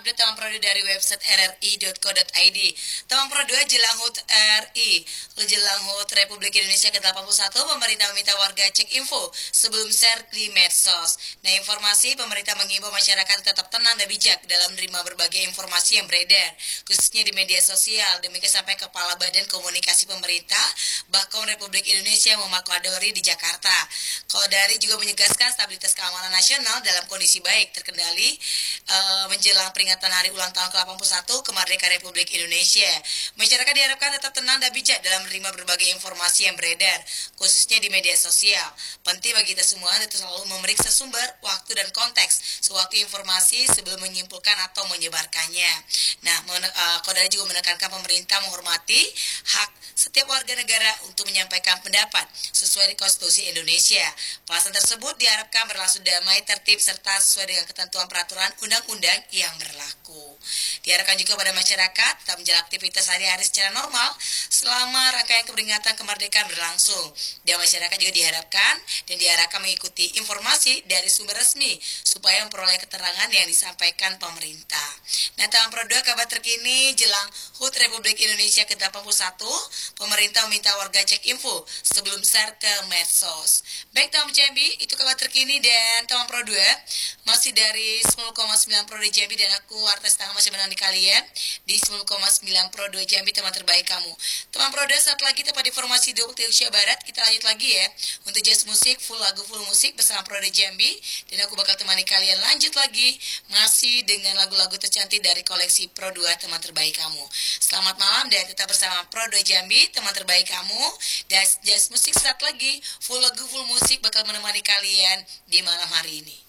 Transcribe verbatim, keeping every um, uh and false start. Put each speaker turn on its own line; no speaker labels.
update Teman Pro dua dari website r r i dot co dot i d. Teman Pro dua jelang H U T R I, jelang H U T Republik Indonesia ke delapan puluh satu, pemerintah meminta warga cek info sebelum share di medsos. Nah, informasi pemerintah mengimbau masyarakat tetap tenang dan bijak dalam menerima berbagai informasi yang beredar, khususnya di media sosial. Demikian sampai Kepala Badan Komunikasi Pemerintah Bakom Republik Indonesia Muhammad Kodari di Jakarta. Kodari juga menegaskan stabilitas keamanan nasional dalam kondisi baik terkendali uh, menjelang peringatan hari ulang tahun ke delapan puluh satu kemerdekaan Republik Indonesia. Masyarakat diharapkan tetap tenang dan bijak dalam menerima berbagai informasi yang beredar, khususnya di media sosial. Penting bagi kita semua untuk selalu memeriksa sumber, waktu, dan konteks suatu informasi sebelum menyimpulkan atau menyebarkannya. Nah, uh, Kodari juga menekankan pemerintah menghormati hak setiap warga negara untuk menyampaikan pendapat sesuai dengan Konstitusi Indonesia. Pembahasan tersebut diharapkan berlangsung damai, tertib, serta sesuai dengan ketentuan peraturan undang-undang yang berlaku. Diharapkan juga pada masyarakat tetap menjalani aktivitas sehari-hari secara normal selama rangkaian peringatan kemerdekaan berlangsung. Dan masyarakat juga diharapkan dan diharapkan mengikuti informasi dari sumber resmi supaya memperoleh keterangan yang disampaikan pemerintah. Nah, Teman Pro dua kabar terkini jelang H U T Republik Indonesia ke delapan puluh satu, pemerintah meminta warga cek info sebelum share ke medsos. Baik Teman Jambi, itu kabar terkini dan Teman Pro dua masih dari sepuluh koma sembilan Pro dua Jambi, dan aku Artes Tangan masih menemani kalian di sepuluh koma sembilan Pro dua Jambi, teman terbaik kamu. Teman Pro dua, saat lagi tepat informasi dua puluh Indonesia Barat, kita lanjut lagi ya untuk jazz musik, full lagu full musik bersama Pro dua Jambi, dan aku bakal temani kalian lanjut lagi masih dengan lagu-lagu tercantik dari koleksi Pro dua, teman terbaik kamu. Selamat malam dan tetap bersama Pro dua Jambi, teman terbaik kamu, dan jazz musik saat lagi full lagu full musik bakal menemani kalian di malam hari ini.